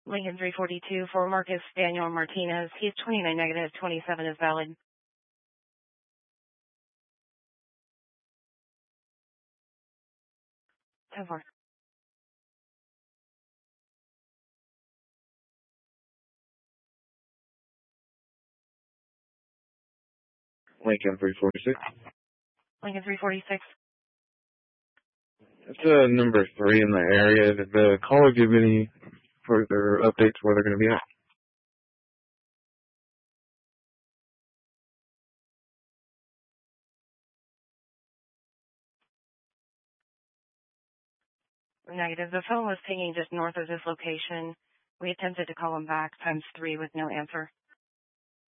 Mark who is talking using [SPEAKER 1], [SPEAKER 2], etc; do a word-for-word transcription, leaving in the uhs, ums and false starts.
[SPEAKER 1] Lincoln three forty-two for Marcus Daniel Martinez. He's twenty-nine negative, twenty-seven is valid. ten four.
[SPEAKER 2] Lincoln three forty-six.
[SPEAKER 1] Lincoln three forty-six.
[SPEAKER 2] It's uh, number three in the area. Did the caller give any further updates where they're going to be at?
[SPEAKER 1] Negative. The phone was pinging just north of this location. We attempted to call him back times three with no answer.